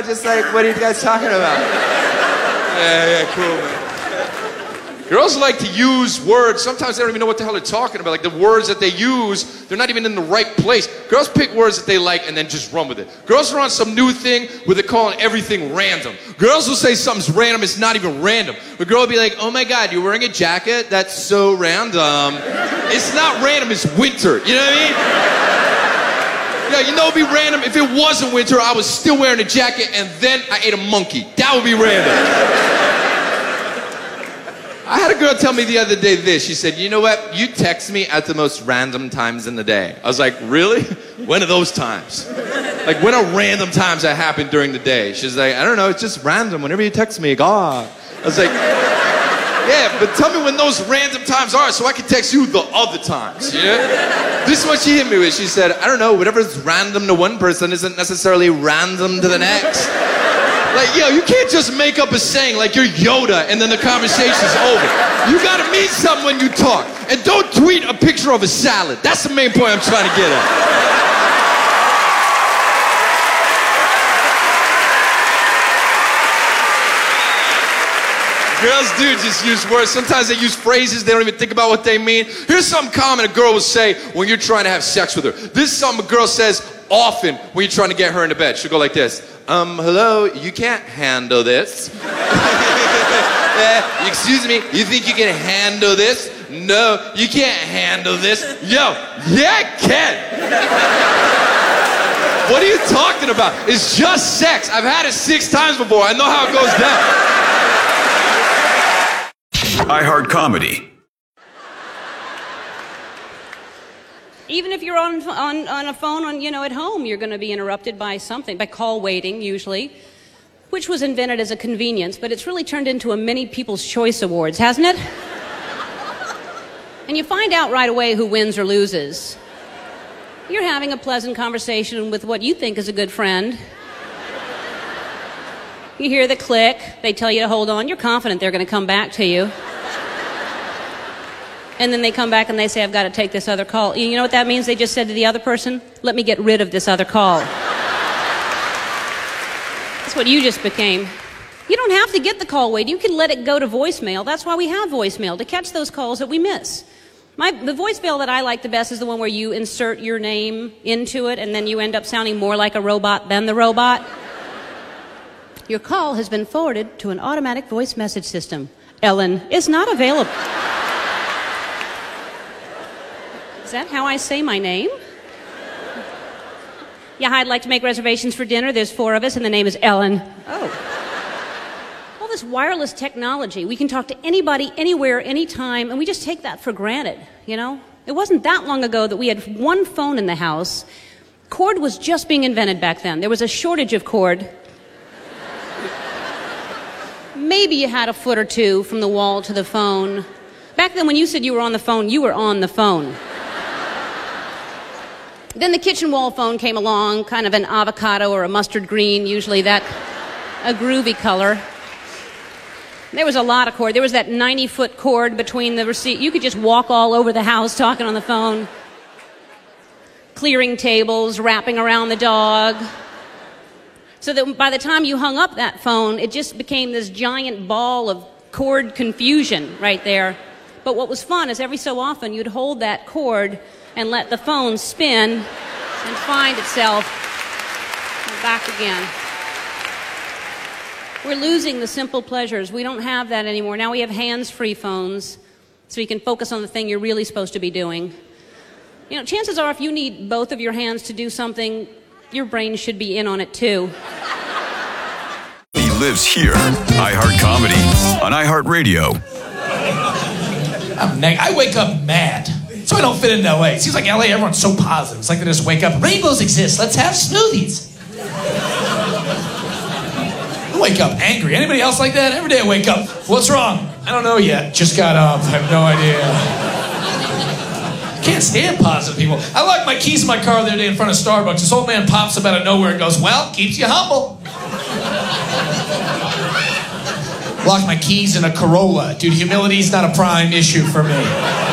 know, just like, what are you guys talking about? Yeah, cool, man. Girls like to use words. Sometimes they don't even know what the hell they're talking about. Like the words that they use, they're not even in the right place. Girls pick words that they like and then just run with it. Girls are on some new thing where they're calling everything random. Girls will say something's random, it's not even random. A girl will be like, oh my God, you're wearing a jacket? That's so random. It's not random, it's winter. You know what I mean? Yeah, you know it'd be random if it wasn't winter, I was still wearing a jacket and then I ate a monkey. That would be random. I had a girl tell me the other day this. She said, you know what? You text me at the most random times in the day. I was like, really? When are those times? Like, when are random times that happen during the day? She's like, I don't know. It's just random. Whenever you text me, God. I was like, yeah, but tell me when those random times are so I can text you the other times. Yeah? This is what she hit me with. She said, I don't know. Whatever's random to one person isn't necessarily random to the next. Like, yo, you can't just make up a saying like you're Yoda and then the conversation's over. You gotta mean something when you talk. And don't tweet a picture of a salad. That's the main point I'm trying to get at. Girls do just use words. Sometimes they use phrases. They don't even think about what they mean. Here's something common a girl will say when you're trying to have sex with her. This is something a girl says often when you're trying to get her into bed. She'll go like this. Hello, you can't handle this. Excuse me, you think you can handle this? No, you can't handle this. Yo, yeah, I can. What are you talking about? It's just sex. I've had it 6 times before. I know how it goes down. iHeart Comedy. Even if you're on a phone, at home, you're going to be interrupted by something, by call waiting, usually, which was invented as a convenience, but it's really turned into a mini People's Choice Awards, hasn't it? And you find out right away who wins or loses. You're having a pleasant conversation with what you think is a good friend. You hear the click, they tell you to hold on, you're confident they're going to come back to you. And then they come back and they say, I've got to take this other call. You know what that means? They just said to the other person, let me get rid of this other call. That's what you just became. You don't have to get the call waiting. You can let it go to voicemail. That's why we have voicemail, to catch those calls that we miss. The voicemail that I like the best is the one where you insert your name into it and then you end up sounding more like a robot than the robot. Your call has been forwarded to an automatic voice message system. Ellen is not available. Is that how I say my name? Yeah, hi, I'd like to make reservations for dinner. There's 4 of us, and the name is Ellen. Oh. All this wireless technology, we can talk to anybody, anywhere, anytime, and we just take that for granted, you know? It wasn't that long ago that we had one phone in the house. Cord was just being invented back then. There was a shortage of cord. Maybe you had a foot or 2 from the wall to the phone. Back then, when you said you were on the phone, you were on the phone. Then the kitchen wall phone came along, kind of an avocado or a mustard green, usually a groovy color. There was a lot of cord. There was that 90-foot cord between the receipt. You could just walk all over the house talking on the phone. Clearing tables, wrapping around the dog. So that by the time you hung up that phone, it just became this giant ball of cord confusion right there. But what was fun is every so often you'd hold that cord and let the phone spin and find itself back again. We're losing the simple pleasures. We don't have that anymore. Now we have hands-free phones, so you can focus on the thing you're really supposed to be doing. You know, chances are if you need both of your hands to do something, your brain should be in on it too. He lives here. iHeart Comedy on iHeart Radio. I wake up mad. So I don't fit into LA. It seems like LA, everyone's so positive. It's like they just wake up, rainbows exist, let's have smoothies. I wake up angry. Anybody else like that? Every day I wake up, what's wrong? I don't know yet. Just got up. I have no idea. Can't stand positive people. I locked my keys in my car the other day in front of Starbucks. This old man pops up out of nowhere and goes, well, keeps you humble. Locked my keys in a Corolla. Dude, humility's not a prime issue for me.